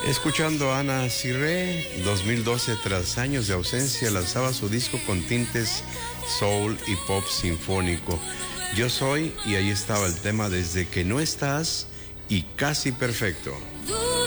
Escuchando a Ana Cirré, 2012, tras años de ausencia, lanzaba su disco con tintes soul y pop sinfónico. Yo soy, y ahí estaba el tema Desde que no estás y Casi perfecto.